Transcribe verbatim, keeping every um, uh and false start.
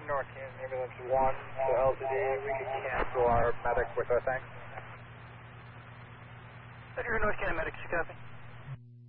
North Canton Ambulance one to L T D. We can cancel our medic with our thanks. Cedar North Canton Medics, you copy?